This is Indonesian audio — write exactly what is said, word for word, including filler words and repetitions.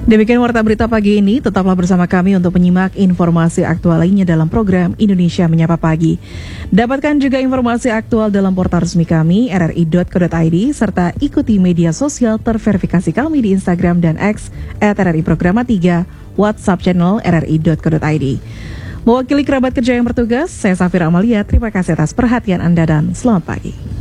Demikian warta berita pagi ini, tetaplah bersama kami untuk menyimak informasi aktual lainnya dalam program Indonesia Menyapa Pagi. Dapatkan juga informasi aktual dalam portal resmi kami r r i dot co dot i d serta ikuti media sosial terverifikasi kami di Instagram dan X at r r i programa tiga, WhatsApp channel r r i dot co dot i d. Mewakili kerabat kerja yang bertugas, saya Safira Amalia, terima kasih atas perhatian Anda dan selamat pagi.